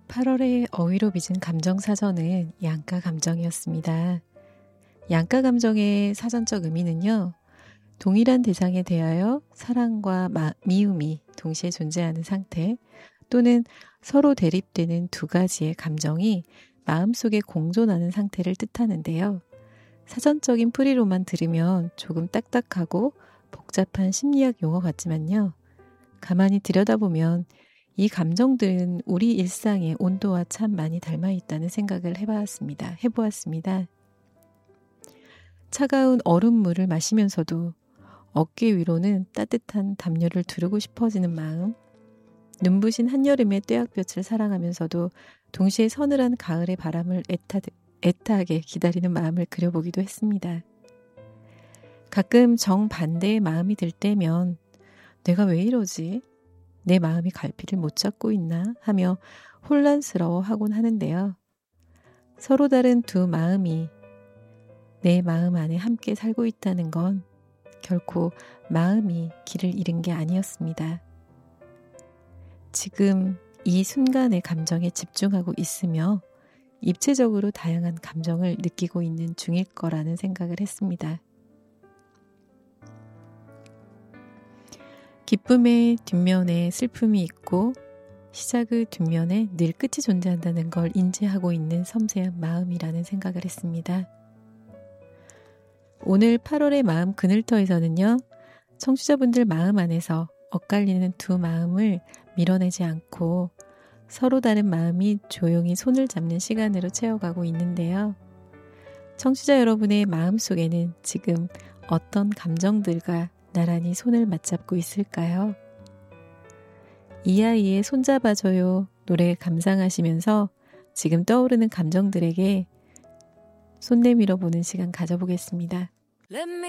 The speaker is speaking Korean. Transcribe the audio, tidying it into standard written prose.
8월의 어휘로 빚은 감정사전은 양가 감정이었습니다. 양가 감정의 사전적 의미는요, 동일한 대상에 대하여 사랑과 미움이 동시에 존재하는 상태, 또는 서로 대립되는 두 가지의 감정이 마음속에 공존하는 상태를 뜻하는데요. 사전적인 풀이로만 들으면 조금 딱딱하고 복잡한 심리학 용어 같지만요. 가만히 들여다보면 이 감정들은 우리 일상의 온도와 참 많이 닮아 있다는 생각을 해보았습니다. 차가운 얼음물을 마시면서도 어깨 위로는 따뜻한 담요를 두르고 싶어지는 마음, 눈부신 한여름의 떼약볕을 사랑하면서도 동시에 서늘한 가을의 바람을 애타게 기다리는 마음을 그려보기도 했습니다. 가끔 정반대의 마음이 들 때면 내가 왜 이러지? 내 마음이 갈피를 못 잡고 있나? 하며 혼란스러워하곤 하는데요. 서로 다른 두 마음이 내 마음 안에 함께 살고 있다는 건 결코 마음이 길을 잃은 게 아니었습니다. 지금 이 순간의 감정에 집중하고 있으며 입체적으로 다양한 감정을 느끼고 있는 중일 거라는 생각을 했습니다. 기쁨의 뒷면에 슬픔이 있고 시작의 뒷면에 늘 끝이 존재한다는 걸 인지하고 있는 섬세한 마음이라는 생각을 했습니다. 오늘 8월의 마음 그늘터에서는요, 청취자분들 마음 안에서 엇갈리는 두 마음을 밀어내지 않고 서로 다른 마음이 조용히 손을 잡는 시간으로 채워가고 있는데요. 청취자 여러분의 마음 속에는 지금 어떤 감정들과 나란히 손을 맞잡고 있을까요? 이 아이의 손잡아줘요 노래 감상하시면서 지금 떠오르는 감정들에게 손 내밀어 보는 시간 가져보겠습니다. Let me